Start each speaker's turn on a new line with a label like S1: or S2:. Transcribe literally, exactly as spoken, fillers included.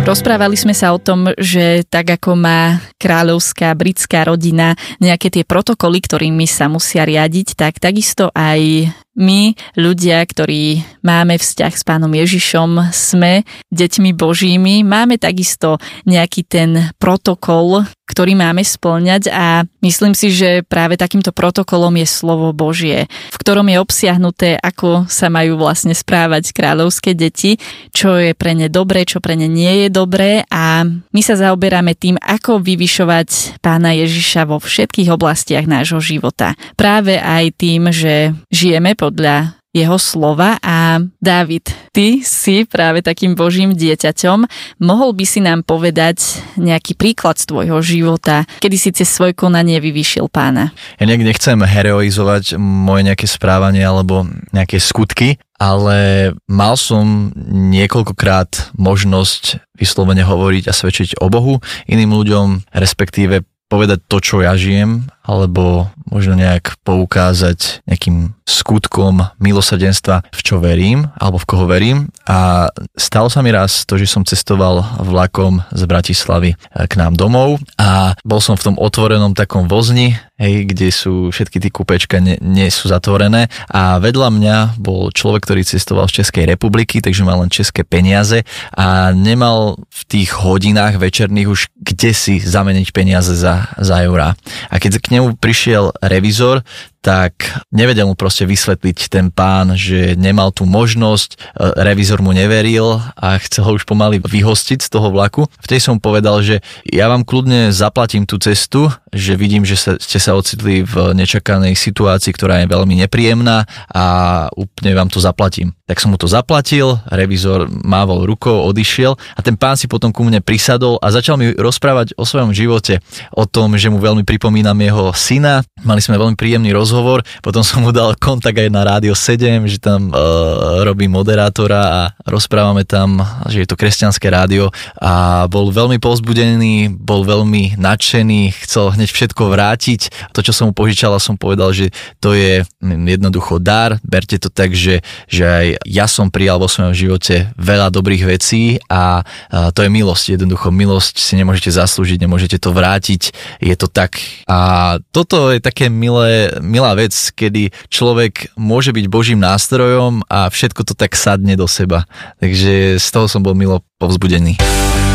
S1: Rozprávali sme sa o tom, že tak ako má kráľovská britská rodina nejaké tie protokoly, ktorými sa musia riadiť, tak takisto aj my, ľudia, ktorí máme vzťah s Pánom Ježišom, sme deťmi Božími, máme takisto nejaký ten protokol, ktorý máme spĺňať a myslím si, že práve takýmto protokolom je slovo Božie, v ktorom je obsiahnuté, ako sa majú vlastne správať kráľovské deti, čo je pre ne dobré, čo pre ne nie je dobré a my sa zaoberáme tým, ako vyvyšovať Pána Ježiša vo všetkých oblastiach nášho života. Práve aj tým, že žijeme podľa jeho slova a Dávid, ty si práve takým Božím dieťaťom. Mohol by si nám povedať nejaký príklad z tvojho života, kedy si cez svoje konanie vyvýšil Pána?
S2: Ja nejak nechcem heroizovať moje nejaké správanie alebo nejaké skutky, ale mal som niekoľkokrát možnosť vyslovene hovoriť a svedčiť o Bohu iným ľuďom, respektíve povedať to, čo ja žijem, alebo možno nejak poukázať nejakým skutkom milosrdenstva, v čo verím, alebo v koho verím. A stalo sa mi raz to, že som cestoval vlakom z Bratislavy k nám domov a bol som v tom otvorenom takom vozni, hej, kde sú všetky tie kúpečka nie, nie sú zatvorené a vedľa mňa bol človek, ktorý cestoval z Českej republiky, takže mal len české peniaze a nemal v tých hodinách večerných už kde si zameniť peniaze za, za eurá. A keď k nemu prišiel revizor, tak nevedel mu proste vysvetliť ten pán, že nemal tú možnosť, revizor mu neveril a chcel ho už pomaly vyhostiť z toho vlaku. Vtedy som povedal, že ja vám kľudne zaplatím tú cestu, že vidím, že sa, ste sa ocitli v nečakanej situácii, ktorá je veľmi nepríjemná a úplne vám to zaplatím. Tak som mu to zaplatil, revizor mával rukou, odišiel a ten pán si potom ku mne prisadol a začal mi rozprávať o svojom živote, o tom, že mu veľmi pripomínam jeho syna. Mali sme veľmi príjemný rozhovor, potom som mu dal kontakt aj na Rádio sedem, že tam uh, robí moderátora a rozprávame tam, že je to kresťanské rádio a bol veľmi povzbudený, bol veľmi nadšený, chcel hneď všetko vrátiť. To, čo som mu požičal, som povedal, že to je jednoducho dar, berte to tak, že, že aj ja som prijal vo svojom živote veľa dobrých vecí a uh, to je milosť, jednoducho milosť si nemôžete zaslúžiť, nemôžete to vrátiť, je to tak. A toto je také milé, milá vec, kedy človek môže byť Božím nástrojom a všetko to tak sadne do seba. Takže z toho som bol milo povzbudený.